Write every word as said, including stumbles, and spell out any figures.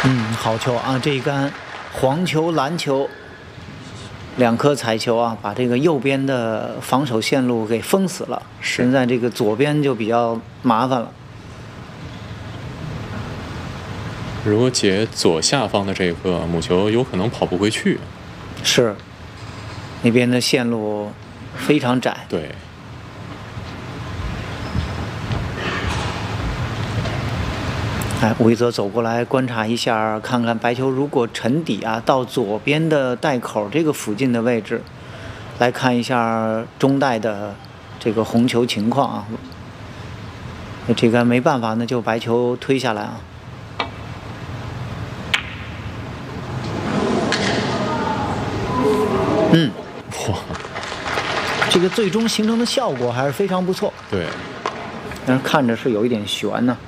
嗯，好球啊！这一杆黄球、蓝球两颗彩球啊，把这个右边的防守线路给封死了。现在这个左边就比较麻烦了。 如果解左下方的这个母球，有可能跑不回去。 是，那边的线路非常窄。 对。 哎，吴一泽走过来观察一下，看看白球如果沉底啊，到左边的袋口这个附近的位置，来看一下中袋的这个红球情况啊。这个没办法，那就白球推下来啊。嗯， 哇， 这个最终形成的效果还是非常不错。 对， 但是看着是有一点悬呢。